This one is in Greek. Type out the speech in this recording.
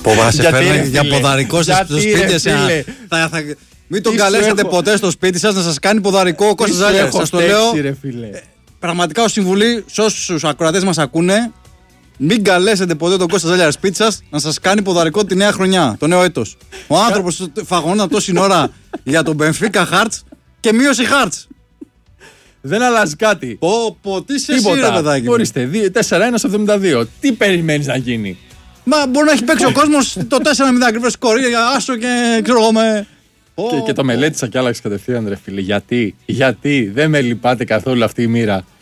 Σε φέρνει για ποδαρικό στο σπίτι σας. Μην τον καλέσετε ποτέ στο σπίτι σας να σας κάνει ποδαρικό ο Κώστας Ζάλιαρης. Σας το λέω. Πραγματικά ως συμβουλή, σε όσους ακροατές μας ακούνε, μην καλέσετε ποτέ τον Κώστα Ζάλιαρη σπίτι σας να σας κάνει ποδαρικό τη νέα χρονιά, το νέο έτος. Ο άνθρωπος φαγωνόταν τόση ώρα για τον Μπενφίκα Χάρτς και μείωσε Χάρτς. Δεν αλλάζει κάτι. Τι σε εσύ ρε παιδάκι. Ορίστε, 4-1-72. Τι περιμένεις να γίνει? Μα μπορεί να έχει παίξει ο κόσμος το 4-0 ακριβώς σκορ, άσο και ξέρω εγώ με... Και το μελέτησα και άλλαξε κατευθείαν ρε φίλε. Γιατί δεν με λυπάται καθόλου αυτή η μοίρα.